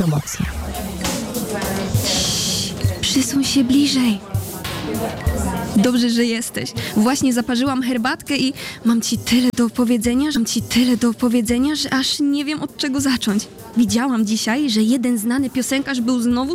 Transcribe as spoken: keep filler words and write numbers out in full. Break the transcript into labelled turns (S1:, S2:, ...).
S1: Promocja. Przysuń się bliżej. Dobrze, że jesteś. Właśnie zaparzyłam herbatkę i mam ci tyle do opowiedzenia, że mam ci tyle do opowiedzenia, że aż nie wiem od czego zacząć. Widziałam dzisiaj, że jeden znany piosenkarz był znowu